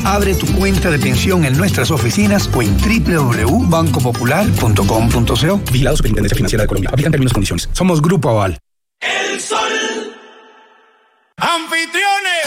Abre tu cuenta de pensión en nuestras oficinas o en www.bancopopular.com.co. Vigilado Superintendencia Financiera de Colombia. Aplican términos y condiciones. Somos Grupo Aval. El Sol. Anfitriones.